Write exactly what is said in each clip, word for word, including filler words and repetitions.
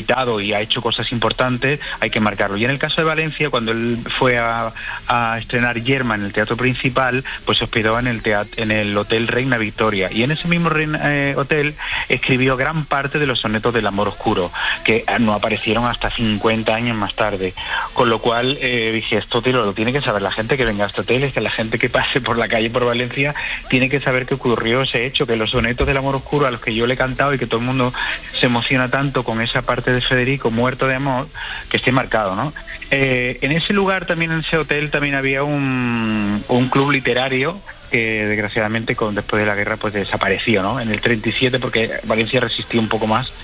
visitado y ha hecho cosas importantes, hay que marcarlo. Y en el caso de Valencia, cuando él fue a, a estrenar Yerma en el Teatro Principal, pues se hospedó en el, teatro, en el Hotel Reina Victoria. Y en ese mismo reina, eh, hotel escribió gran parte de los sonetos del amor oscuro, que no aparecieron hasta cincuenta años más tarde. Con lo cual eh, dije, esto tío, lo tiene que saber la gente que venga a este hotel, es que la gente que pase por la calle por Valencia tiene que saber que ocurrió ese hecho, que los sonetos del amor oscuro a los que yo le he cantado y que todo el mundo se emociona tanto con esa parte de Federico muerto de amor, que esté marcado, ¿no? Eh, en ese lugar, también en ese hotel, también había un, un club literario que desgraciadamente con, después de la guerra pues desapareció, ¿no? En el treinta y siete, porque Valencia resistió un poco más.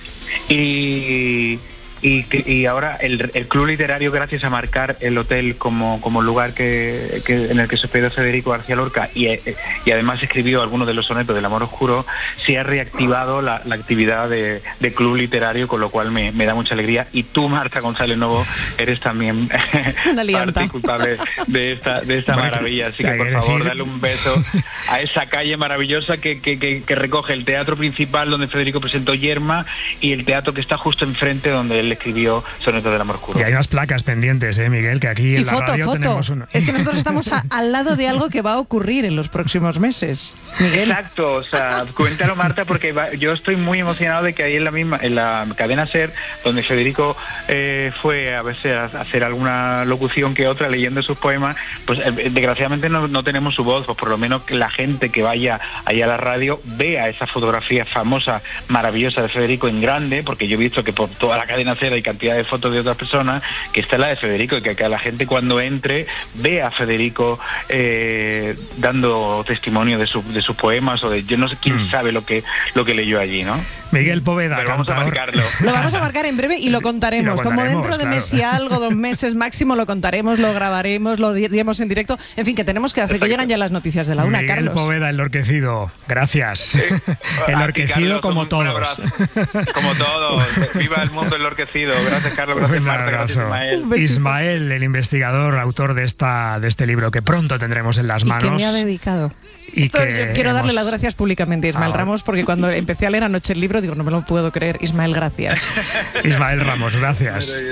Y... Y, y ahora el, el club literario, gracias a marcar el hotel como, como lugar que, que en el que se hospedó Federico García Lorca y, y además escribió algunos de los sonetos del amor oscuro, se ha reactivado la, la actividad de, de club literario, con lo cual me, me da mucha alegría. Y tú, Marta González Novo, eres también parte culpable de esta, de esta bueno, maravilla. Así que, por favor, decir... dale un beso a esa calle maravillosa que, que, que, que recoge el Teatro Principal, donde Federico presentó Yerma, y el teatro que está justo enfrente, donde él escribió Sonetos del amor oscuro. Y hay unas placas pendientes, ¿eh, Miguel? Que aquí y en la foto, radio foto. tenemos una. Es que nosotros estamos a, al lado de algo que va a ocurrir en los próximos meses, Miguel. Exacto, o sea, cuéntalo, Marta, porque va, yo estoy muy emocionado de que ahí en la misma, en la cadena SER, donde Federico eh, fue a veces a hacer alguna locución que otra leyendo sus poemas, pues eh, desgraciadamente no, no tenemos su voz, pues por lo menos que la gente que vaya allá a la radio vea esa fotografía famosa, maravillosa de Federico en grande, porque yo he visto que por toda la cadena SER hay cantidad de fotos de otras personas, que esta es la de Federico, y que, que la gente cuando entre vea a Federico eh, dando testimonio de, su, de sus poemas, o de yo no sé quién mm. sabe lo que lo que leyó allí, ¿no? Miguel Poveda, pero vamos cantador. a marcarlo. Lo vamos a marcar en breve y lo contaremos. Y lo contaremos Como dentro de claro. mes y algo, dos meses máximo, lo contaremos, lo grabaremos, lo diremos en directo. En En fin, que tenemos que hacer Exacto. que llegan ya las noticias de la una, Miguel Carlos. Poveda, enlorquecido. Gracias. Eh, enlorquecido Carlos, como todos. Como todos. Viva el mundo enlorquecido. Gracias, Carlos. Gracias, Un Marta. Gracias, Ismael. Ismael, el investigador, autor de esta de este libro que pronto tendremos en las manos. Y que me ha dedicado. Y Esto, que yo quiero hemos... darle las gracias públicamente a Ismael ah, Ramos, porque cuando empecé a leer anoche el libro, digo, no me lo puedo creer. Ismael, gracias. Ismael Ramos, gracias.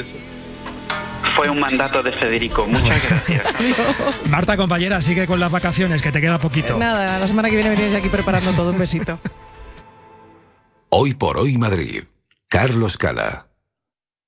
Fue un mandato de Federico. Muchas gracias. Marta, compañera, sigue con las vacaciones, que te queda poquito. Nada, la semana que viene me tienes aquí preparando todo. Un besito. Hoy por hoy Madrid. Carlos Cala.